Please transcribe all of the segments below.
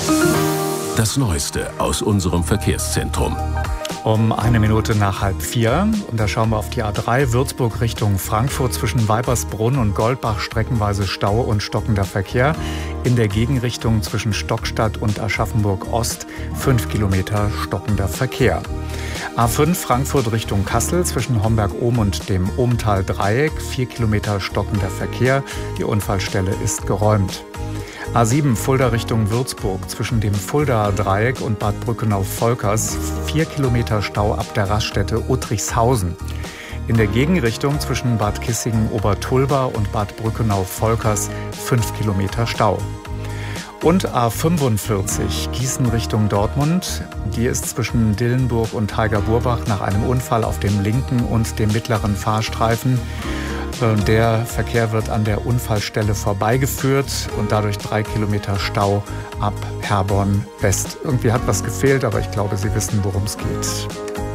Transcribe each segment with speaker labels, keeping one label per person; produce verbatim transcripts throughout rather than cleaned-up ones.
Speaker 1: Das Neueste aus unserem Verkehrszentrum.
Speaker 2: Um eine Minute nach halb vier. Und da schauen wir auf die A drei Würzburg Richtung Frankfurt. Zwischen Weibersbrunn und Goldbach streckenweise Stau und stockender Verkehr. In der Gegenrichtung zwischen Stockstadt und Aschaffenburg Ost fünf Kilometer stockender Verkehr. A fünf Frankfurt Richtung Kassel zwischen Homberg-Ohm und dem Ohmtal-Dreieck. vier Kilometer stockender Verkehr. Die Unfallstelle ist geräumt. A sieben Fulda Richtung Würzburg zwischen dem Fulda-Dreieck und Bad Brückenau-Volkers vier Kilometer Stau ab der Raststätte Uttrichshausen. In der Gegenrichtung zwischen Bad Kissingen-Obertulba und Bad Brückenau-Volkers fünf Kilometer Stau. Und A fünfundvierzig Gießen Richtung Dortmund. Die ist zwischen Dillenburg und Heiger-Burbach nach einem Unfall auf dem linken und dem mittleren Fahrstreifen. Der Verkehr wird an der Unfallstelle vorbeigeführt und dadurch drei Kilometer Stau ab Herborn West. Irgendwie hat was gefehlt, aber ich glaube, Sie wissen, worum es geht.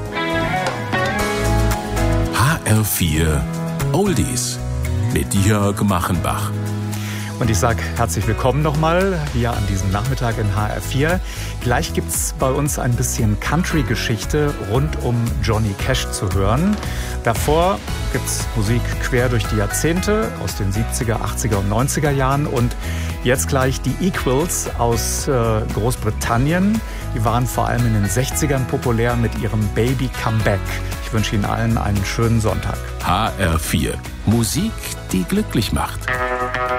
Speaker 1: H R vier Oldies mit Jörg Machenbach.
Speaker 2: Und ich sage herzlich willkommen nochmal hier an diesem Nachmittag in H R vier. Gleich gibt es bei uns ein bisschen Country-Geschichte rund um Johnny Cash zu hören. Davor gibt es Musik quer durch die Jahrzehnte aus den siebziger, achtziger und neunziger Jahren. Und jetzt gleich die Equals aus äh, Großbritannien. Die waren vor allem in den sechzigern populär mit ihrem Baby Come Back. Ich wünsche Ihnen allen einen schönen Sonntag.
Speaker 1: H R vier Musik, die glücklich macht.